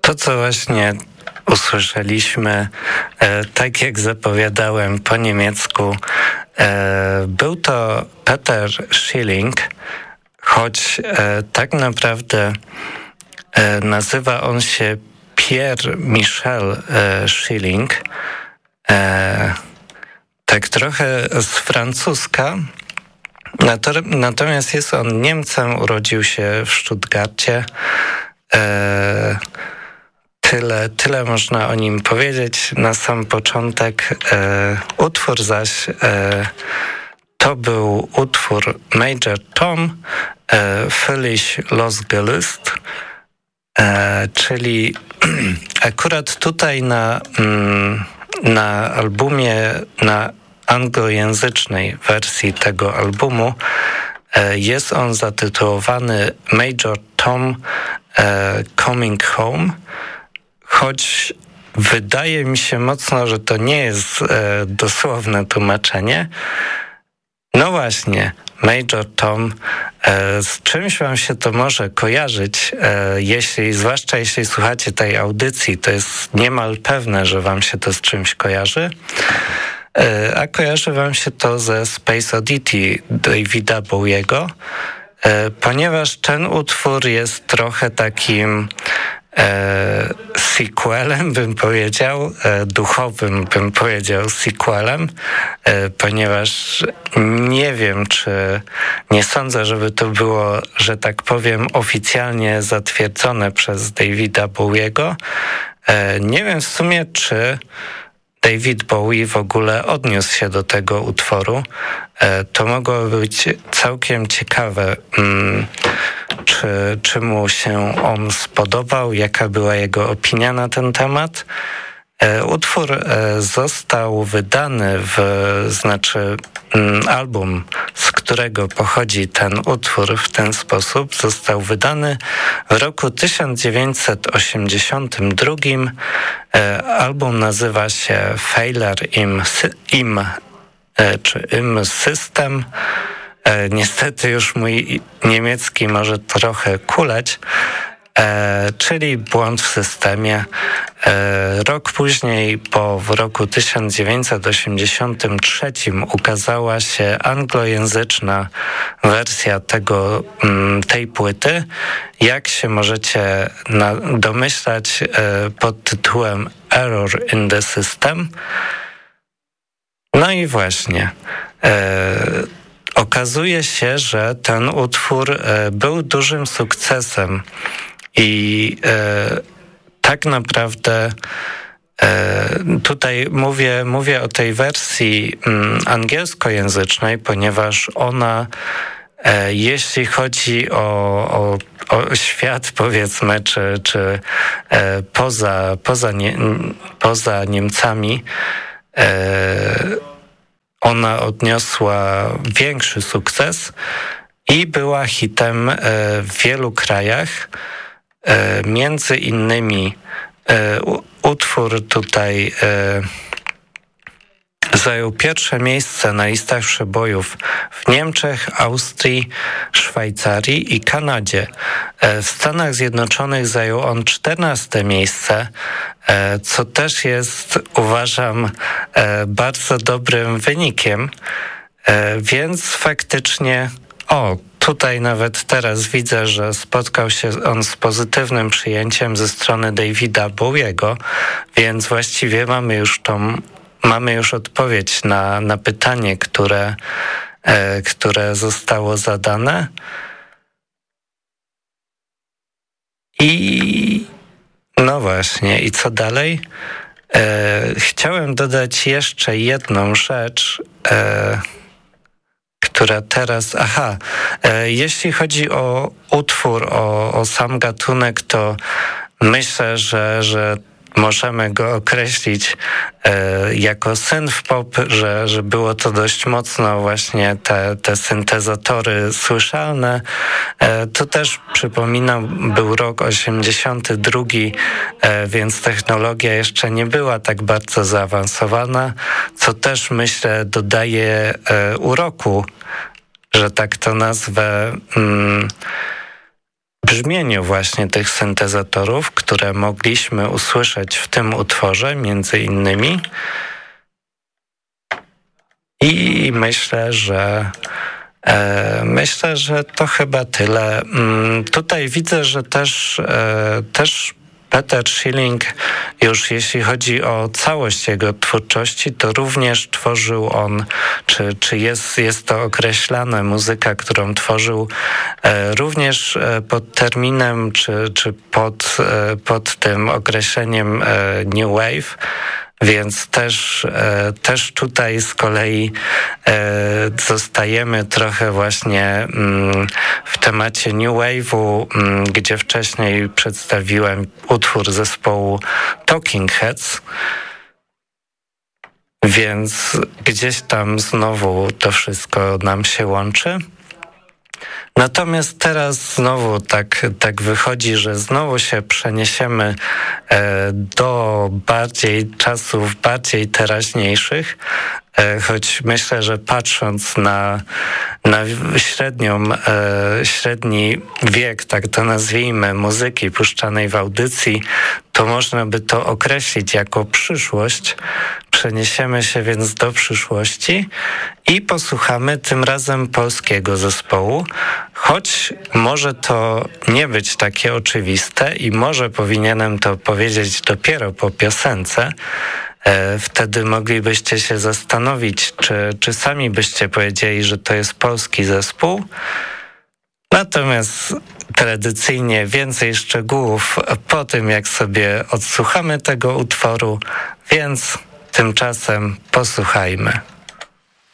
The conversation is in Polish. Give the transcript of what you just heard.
To, co właśnie usłyszeliśmy, tak jak zapowiadałem po niemiecku, był to Peter Schilling, choć tak naprawdę nazywa on się Pierre Michel Schilling, tak trochę z francuska. Natomiast jest on Niemcem, urodził się w Stuttgarcie. Tyle można o nim powiedzieć na sam początek. Utwór zaś to był utwór Major Tom, Völlig losgelöst, czyli akurat tutaj na albumie, na anglojęzycznej wersji tego albumu jest on zatytułowany Major Tom Coming Home, choć wydaje mi się mocno, że to nie jest dosłowne tłumaczenie. No właśnie, Major Tom, z czymś wam się to może kojarzyć, zwłaszcza jeśli słuchacie tej audycji, to jest niemal pewne, że wam się to z czymś kojarzy. A kojarzy wam się to ze Space Oddity Davida Bowiego, ponieważ ten utwór jest trochę takim sequelem, bym powiedział, duchowym, bym powiedział, sequelem, ponieważ nie sądzę, żeby to było, że tak powiem, oficjalnie zatwierdzone przez Davida Bowiego. Nie wiem w sumie, czy David Bowie w ogóle odniósł się do tego utworu. To mogło być całkiem ciekawe, czy mu się on spodobał, jaka była jego opinia na ten temat. Utwór został wydany album, z którego pochodzi ten utwór w ten sposób, został wydany w roku 1982. Album nazywa się Failure im System. Niestety już mój niemiecki może trochę kuleć, czyli błąd w systemie. Rok później, w roku 1983 ukazała się anglojęzyczna wersja tej płyty, jak się możecie domyślać, pod tytułem Error in the System. No i właśnie, okazuje się, że ten utwór był dużym sukcesem i tak naprawdę tutaj mówię o tej wersji angielskojęzycznej, ponieważ ona, jeśli chodzi o świat, powiedzmy, czy poza Niemcami, ona odniosła większy sukces i była hitem w wielu krajach. Między innymi utwór tutaj zajął pierwsze miejsce na listach przebojów w Niemczech, Austrii, Szwajcarii i Kanadzie. W Stanach Zjednoczonych zajął on 14. miejsce, co też jest, uważam, bardzo dobrym wynikiem, więc faktycznie tutaj nawet teraz widzę, że spotkał się on z pozytywnym przyjęciem ze strony Davida Bowiego, więc właściwie mamy już odpowiedź na pytanie, które zostało zadane. I no właśnie, i co dalej? Chciałem dodać jeszcze jedną rzecz, która teraz... jeśli chodzi o utwór, o sam gatunek, to myślę, że możemy go określić jako synth-pop, że było to dość mocno właśnie te syntezatory słyszalne. To też, przypominam, był rok 82, więc technologia jeszcze nie była tak bardzo zaawansowana, co też, myślę, dodaje uroku, że tak to nazwę, brzmieniu właśnie tych syntezatorów, które mogliśmy usłyszeć w tym utworze, między innymi. I myślę, że to chyba tyle. Tutaj widzę, że też Peter Schilling, już jeśli chodzi o całość jego twórczości, to również tworzył on, czy jest to określane, muzyka, którą tworzył również pod terminem, czy pod tym określeniem New Wave. Więc też tutaj z kolei zostajemy trochę właśnie w temacie New Wave'u, gdzie wcześniej przedstawiłem utwór zespołu Talking Heads. Więc gdzieś tam znowu to wszystko nam się łączy. Natomiast teraz znowu tak wychodzi, że znowu się przeniesiemy do czasów bardziej teraźniejszych, choć myślę, że patrząc na średni wiek, tak to nazwijmy, muzyki puszczanej w audycji, to można by to określić jako przyszłość. Przeniesiemy się więc do przyszłości i posłuchamy tym razem polskiego zespołu, choć może to nie być takie oczywiste i może powinienem to powiedzieć dopiero po piosence. Wtedy moglibyście się zastanowić, czy sami byście powiedzieli, że to jest polski zespół. Natomiast tradycyjnie więcej szczegółów po tym, jak sobie odsłuchamy tego utworu, więc tymczasem posłuchajmy.